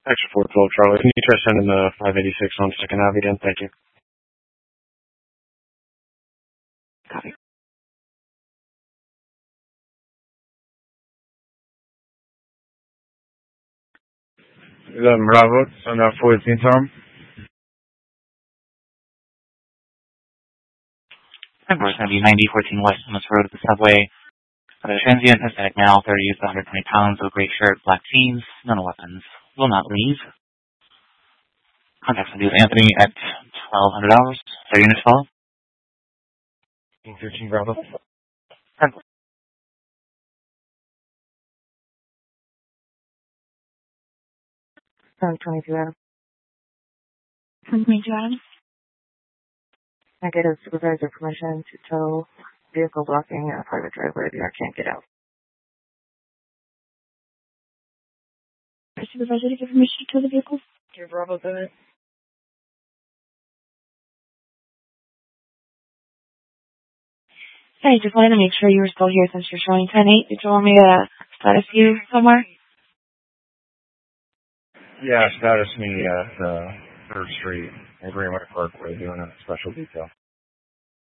Extra 412 Charlie. Can you try sending the 586 on Second Ave again? Thank you. Copy. 11 Bravo, on that 14 Tom. Number is going to be 9014 West Thomas Road at the subway. Transient, Hispanic male, 30 to 120 pounds, with gray shirt, black jeans, no weapons. Will not leave. Contact will be with Anthony at $1,200. Their unit 12. 13 Bravo. 22 Adam. 22 Adam. I get a supervisor permission to tow vehicle blocking a private driveway. The car can't get out. Supervisor to give permission to the vehicle. Dear Bravo, go ahead. Hey, just wanted to make sure you were still here since you're showing 10-8. Did you want me to status you somewhere? Yeah, status me at 3rd Street and Greenway Parkway doing a special detail.